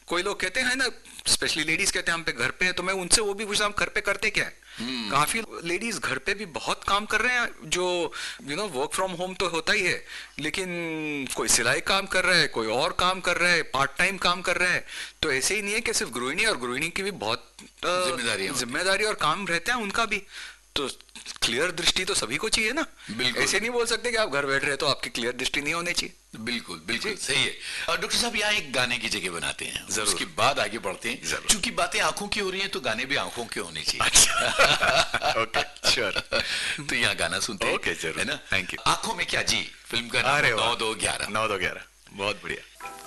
कोई लोग कहते हैं ना, स्पेशली लेडीज कहते हैं हम पे घर पे है, तो मैं उनसे वो भी पूछता हूँ घर पे करते क्या है। काफी लेडीज घर पे भी बहुत काम कर रहे हैं, जो वर्क फ्रॉम होम तो होता ही है, लेकिन कोई सिलाई काम कर रहा है, कोई और काम कर रहा है, पार्ट टाइम काम कर रहा है। तो ऐसे ही नहीं है कि सिर्फ गृहिणी, और गृहिणी की भी बहुत जिम्मेदारी और काम रहते हैं उनका भी। तो क्लियर दृष्टि तो सभी को चाहिए ना। ऐसे नहीं बोल सकते कि आप घर बैठ रहे तो आपकी क्लियर दृष्टि नहीं होनी चाहिए। बिल्कुल बिल्कुल सही है। और डॉक्टर साहब यहाँ एक गाने की जगह बनाते हैं, उसके बाद आगे बढ़ते हैं, क्योंकि बातें आंखों की हो रही हैं तो गाने भी आंखों के होने चाहिए। Okay sure. तो यहाँ गाना सुनते हैं। ओके जरूर, है ना। Thank you. आंखों में क्या जी फिल्म का नाम 9-2-11। 9-2-11 बहुत बढ़िया।